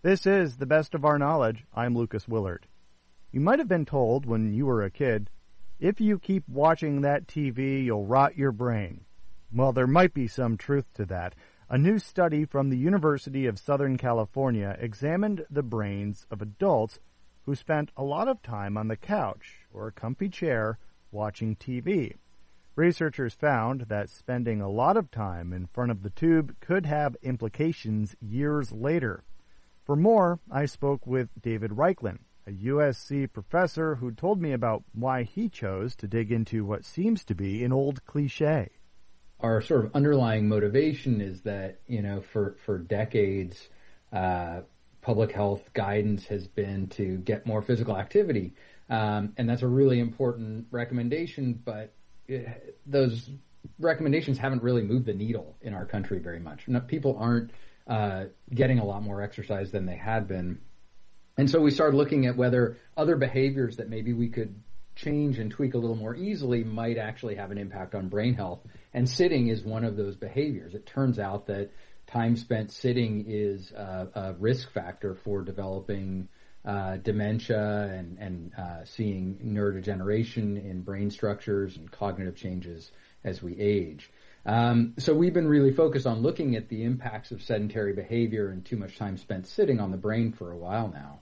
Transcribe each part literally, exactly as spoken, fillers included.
This is The Best of Our Knowledge. I'm Lucas Willard. You might have been told when you were a kid, if you keep watching that T V, you'll rot your brain. Well, there might be some truth to that. A new study from the University of Southern California examined the brains of adults who spent a lot of time on the couch or a comfy chair watching T V. Researchers found that spending a lot of time in front of the tube could have implications years later. For more, I spoke with David Raichlen, a U S C professor who told me about why he chose to dig into what seems to be an old cliche. Our sort of underlying motivation is that, you know, for, for decades, uh, public health guidance has been to get more physical activity. Um, and that's a really important recommendation, but it, those recommendations haven't really moved the needle in our country very much. No, people aren't uh, getting a lot more exercise than they had been. And so we started looking at whether other behaviors that maybe we could change and tweak a little more easily might actually have an impact on brain health. And sitting is one of those behaviors. It turns out that time spent sitting is a, a risk factor for developing uh, dementia and, and uh, seeing neurodegeneration in brain structures and cognitive changes as we age. Um, so we've been really focused on looking at the impacts of sedentary behavior and too much time spent sitting on the brain for a while now.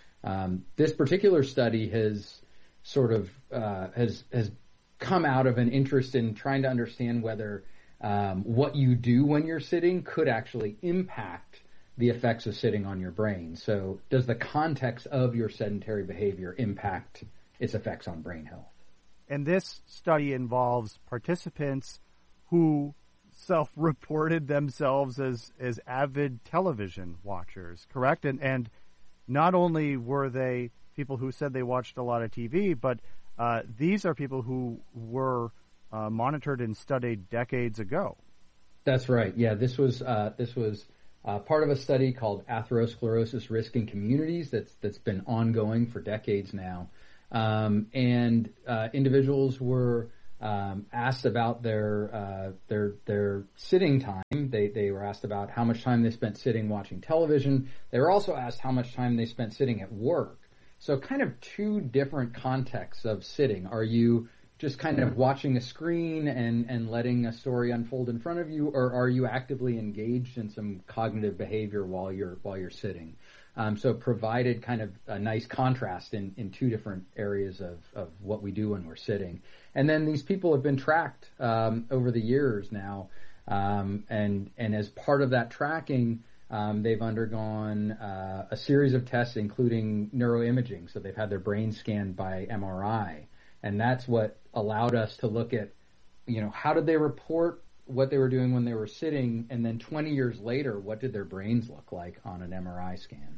Um, this particular study has sort of uh, has has come out of an interest in trying to understand whether um, what you do when you're sitting could actually impact the effects of sitting on your brain. So does the context of your sedentary behavior impact its effects on brain health? And this study involves participants who self-reported themselves as, as avid television watchers, correct? And and not only were they people who said they watched a lot of T V, but uh, these are people who were uh, monitored and studied decades ago. That's right. Yeah, this was uh, this was uh, part of a study called Atherosclerosis Risk in Communities that's that's been ongoing for decades now. Um, and uh, individuals were um, asked about their uh, their their sitting time. They they were asked about how much time they spent sitting watching television. They were also asked how much time they spent sitting at work. So kind of two different contexts of sitting. Are you just kind of watching a screen and, and letting a story unfold in front of you, or are you actively engaged in some cognitive behavior while you're while you're sitting? Um, so provided kind of a nice contrast in, in two different areas of, of what we do when we're sitting. And then these people have been tracked um, over the years now, um, and and as part of that tracking, um, they've undergone uh, a series of tests, including neuroimaging. So they've had their brain scanned by M R I. And that's what allowed us to look at, you know, how did they report what they were doing when they were sitting, and then twenty years later, what did their brains look like on an M R I scan?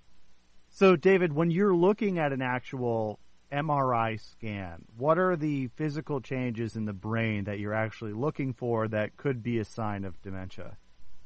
So, David, when you're looking at an actual M R I scan, what are the physical changes in the brain that you're actually looking for that could be a sign of dementia?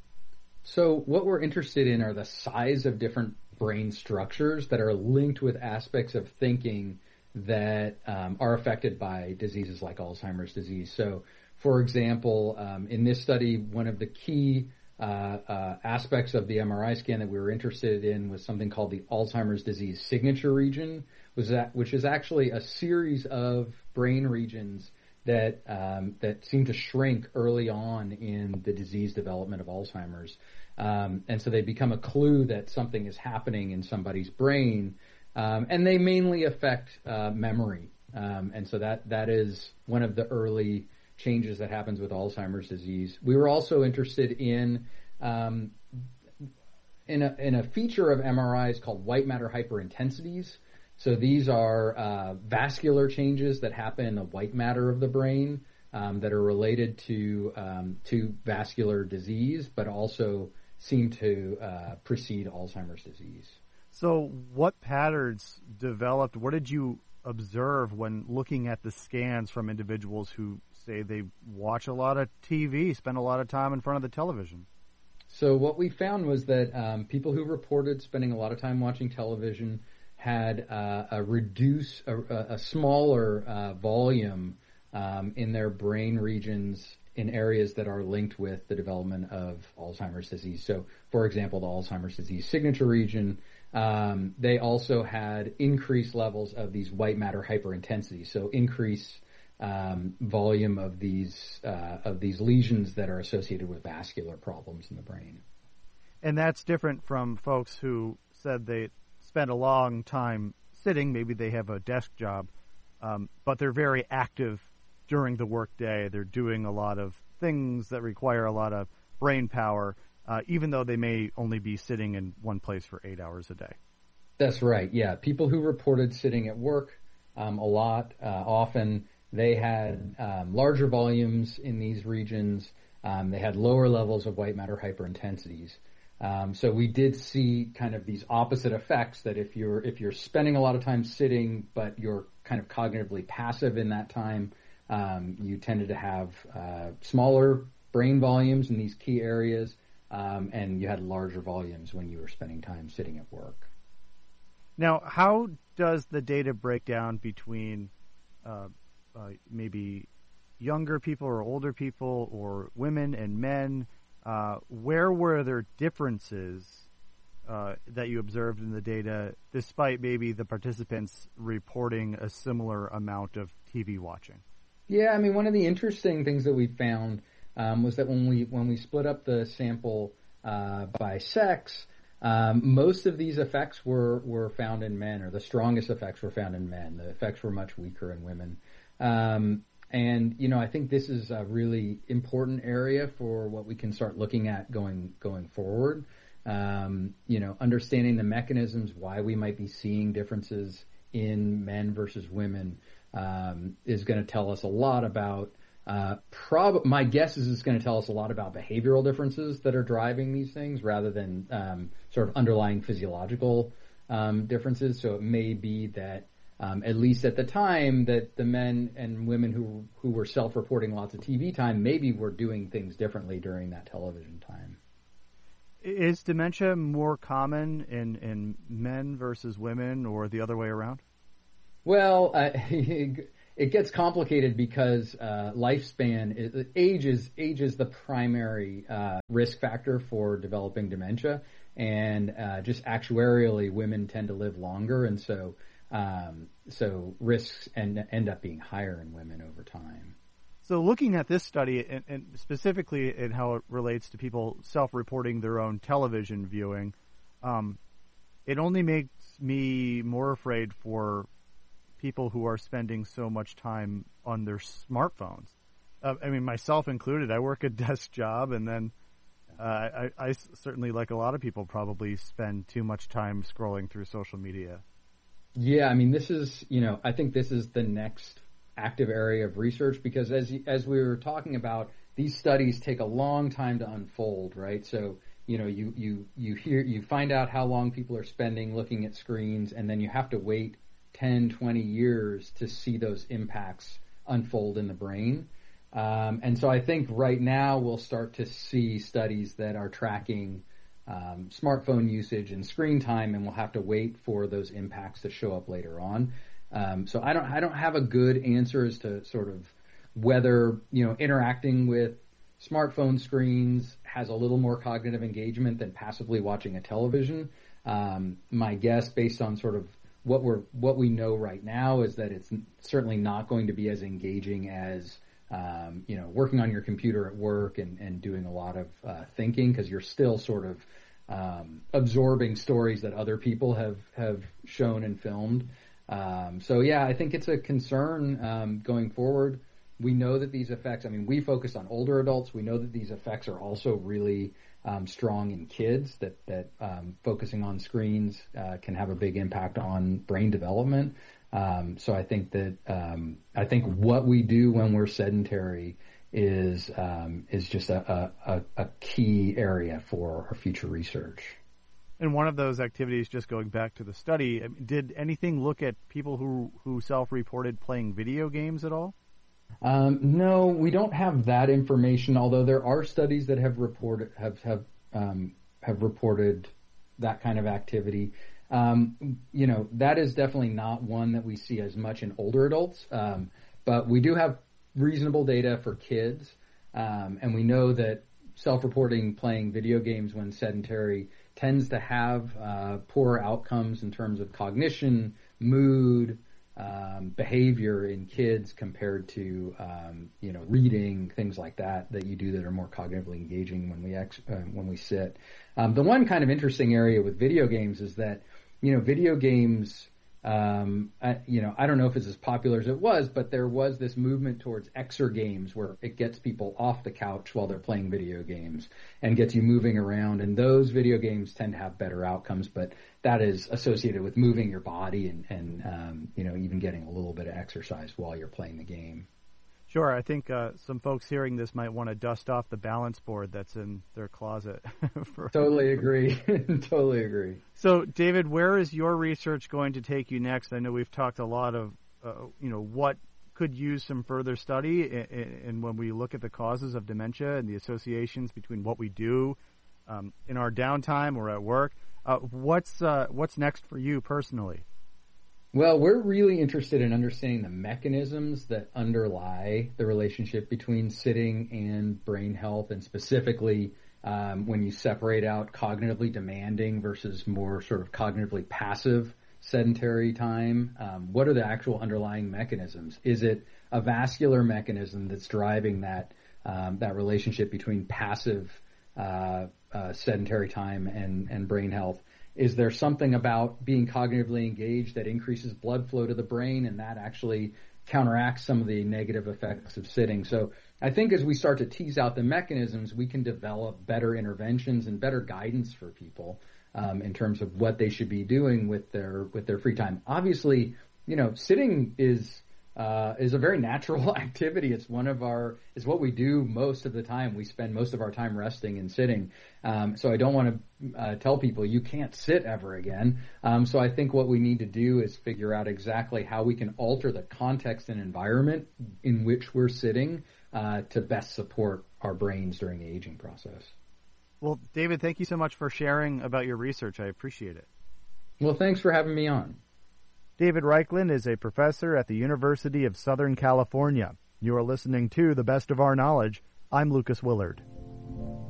So what we're interested in are the size of different brain structures that are linked with aspects of thinking that um, are affected by diseases like Alzheimer's disease. So, for example, um, in this study, one of the key uh, uh, aspects of the M R I scan that we were interested in was something called the Alzheimer's disease signature region, was that, which is actually a series of brain regions that um, that seem to shrink early on in the disease development of Alzheimer's. Um, and so they become a clue that something is happening in somebody's brain. Um, and they mainly affect uh, memory, um, and so that that is one of the early changes that happens with Alzheimer's disease. We were also interested in um, in a in a feature of M R Is called white matter hyperintensities. So these are uh, vascular changes that happen in the white matter of the brain um, that are related to um, to vascular disease, but also seem to uh, precede Alzheimer's disease. So what patterns developed, what did you observe when looking at the scans from individuals who say they watch a lot of T V, spend a lot of time in front of the television? So what we found was that um, people who reported spending a lot of time watching television had uh, a reduce, a, a smaller uh, volume um, in their brain regions in areas that are linked with the development of Alzheimer's disease. So, for example, the Alzheimer's disease signature region, um, they also had increased levels of these white matter hyperintensity. So, increased um, volume of these uh, of these lesions that are associated with vascular problems in the brain. And that's different from folks who said they spent a long time sitting. Maybe they have a desk job, um, but they're very active during the workday. They're doing a lot of things that require a lot of brain power, uh, even though they may only be sitting in one place for eight hours a day. That's right. Yeah. People who reported sitting at work um, a lot, uh, often they had um, larger volumes in these regions. Um, they had lower levels of white matter hyperintensities. Um, so we did see kind of these opposite effects that if you're if you're spending a lot of time sitting, but you're kind of cognitively passive in that time, um, you tended to have uh, smaller brain volumes in these key areas, um, and you had larger volumes when you were spending time sitting at work. Now, how does the data break down between uh, uh, maybe younger people or older people or women and men? Uh, where were there differences uh, that you observed in the data, despite maybe the participants reporting a similar amount of T V watching? Yeah, I mean, one of the interesting things that we found um, was that when we when we split up the sample uh, by sex, um, most of these effects were were found in men, or the strongest effects were found in men. The effects were much weaker in women. Um, And, you know, I think this is a really important area for what we can start looking at going going forward. Um, you know, understanding the mechanisms why we might be seeing differences in men versus women um, is going to tell us a lot about, uh, prob- my guess is it's going to tell us a lot about behavioral differences that are driving these things rather than um, sort of underlying physiological um, differences. So it may be that Um, at least at the time, that the men and women who who were self-reporting lots of T V time maybe were doing things differently during that television time. Is dementia more common in, in men versus women, or the other way around? Well, uh, it gets complicated because uh, lifespan, is, age is age is the primary uh, risk factor for developing dementia, and uh, just actuarially, women tend to live longer, and so. Um, so risks end, end up being higher in women over time. So looking at this study, and, and specifically in how it relates to people self-reporting their own television viewing, um, it only makes me more afraid for people who are spending so much time on their smartphones. Uh, I mean, myself included. I work a desk job, and then uh, I, I certainly, like a lot of people, probably spend too much time scrolling through social media. Yeah, I mean, this is, you know, I think this is the next active area of research because as as we were talking about, these studies take a long time to unfold, right? So, you know, you, you, you hear, you find out how long people are spending looking at screens, and then you have to wait ten, twenty years to see those impacts unfold in the brain. Um, and so I think right now we'll start to see studies that are tracking Um, smartphone usage and screen time, and we'll have to wait for those impacts to show up later on. Um, so I don't, I don't have a good answer as to sort of whether, you know, interacting with smartphone screens has a little more cognitive engagement than passively watching a television. Um, my guess, based on sort of what we're, what we know right now, is that it's certainly not going to be as engaging as Um, you know, working on your computer at work and, and doing a lot of uh, thinking, because you're still sort of um, absorbing stories that other people have, have shown and filmed. Um, so, yeah, I think it's a concern um, going forward. We know that these effects, I mean, we focus on older adults. We know that these effects are also really um, strong in kids, that, that um, focusing on screens uh, can have a big impact on brain development. Um, so I think that um, I think what we do when we're sedentary is um, is just a, a, a key area for our future research. And one of those activities, just going back to the study, did anything look at people who, who self-reported playing video games at all? Um, no, we don't have that information. Although there are studies that have reported have have um, have reported that kind of activity. Um, you know, that is definitely not one that we see as much in older adults. Um, but we do have reasonable data for kids. Um, and we know that self-reporting playing video games when sedentary tends to have uh, poor outcomes in terms of cognition, mood, um, behavior in kids compared to um, you know reading, things like that that you do that are more cognitively engaging when we ex- uh, when we sit. Um, the one kind of interesting area with video games is that you know video games. Um, I, you know, I don't know if it's as popular as it was, but there was this movement towards exergames where it gets people off the couch while they're playing video games and gets you moving around. And those video games tend to have better outcomes, but that is associated with moving your body and, and um, you know, even getting a little bit of exercise while you're playing the game. Sure. I think uh, some folks hearing this might want to dust off the balance board that's in their closet. for... Totally agree. Totally agree. So, David, where is your research going to take you next? I know we've talked a lot of, uh, you know, what could use some further study, and when we look at the causes of dementia and the associations between what we do um, in our downtime or at work. Uh, what's uh, what's next for you personally? Well, we're really interested in understanding the mechanisms that underlie the relationship between sitting and brain health, and specifically um, when you separate out cognitively demanding versus more sort of cognitively passive sedentary time. Um, what are the actual underlying mechanisms? Is it a vascular mechanism that's driving that um, that relationship between passive uh, uh, sedentary time and, and brain health? Is there something about being cognitively engaged that increases blood flow to the brain, and that actually counteracts some of the negative effects of sitting? So I think as we start to tease out the mechanisms, we can develop better interventions and better guidance for people um, in terms of what they should be doing with their with their free time. Obviously, you know, sitting is uh, is a very natural activity. It's one of our is what we do most of the time. We spend most of our time resting and sitting. Um, so I don't want to uh, tell people you can't sit ever again. Um, so I think what we need to do is figure out exactly how we can alter the context and environment in which we're sitting uh, to best support our brains during the aging process. Well, David, thank you so much for sharing about your research. I appreciate it. Well, thanks for having me on. David Reichlin is a professor at the University of Southern California. You are listening to The Best of Our Knowledge. I'm Lucas Willard.